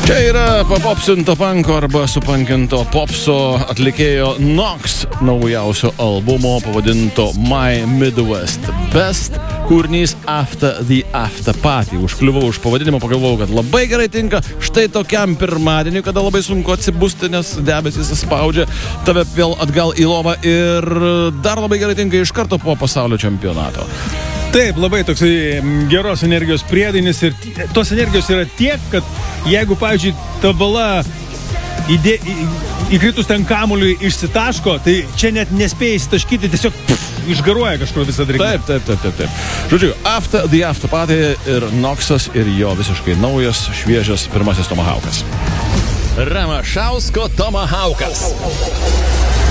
Čia yra papopsinto panko arba supankinto popso atlikėjo Nox naujausio albumo pavadinto My Midwest Best kūrinys After the After Party. Užkliuvau už pavadinimą, pagalvojau, kad labai gerai tinka štai tokiam pirmadieniui, kada labai sunku atsibusti, nes debesys spaudžia tave vėl atgal į lovą ir dar labai gerai tinka iš karto po pasaulio čempionato. Taip, labai toksai geros energijos priedainis ir tos energijos yra tiek, kad jeigu, pavyzdžiui, ta bala įkritus ten kamuliui išsitaško, tai čia net nespėjai įsitaškyti, tiesiog išgaruoja kažkur visą drėgmę. Taip. Žodžiu, After the After Party ir Noxas ir jo visiškai naujas, šviežias pirmasis Tomahawkas. Ramašausko Tomahawkas.